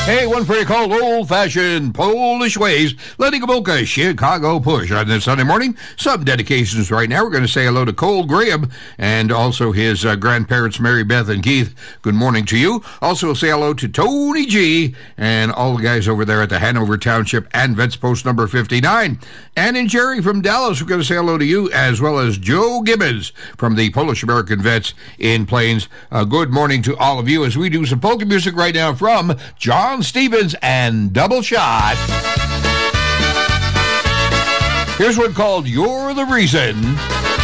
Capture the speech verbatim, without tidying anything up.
Hey, one for you called Old-Fashioned Polish Ways, letting a Boca Chicago push on this Sunday morning. Some dedications right now. We're going to say hello to Cole Graham and also his uh, grandparents, Mary Beth and Keith. Good morning to you. Also say hello to Tony G and all the guys over there at the Hanover Township and Vets Post number fifty-nine. Ann and Jerry from Dallas, we're going to say hello to you, as well as Joe Gibbons from the Polish American Vets in Plains. Uh, good morning to all of you as we do some polka music right now from John Stevens and Double Shot. Here's one called You're the Reason.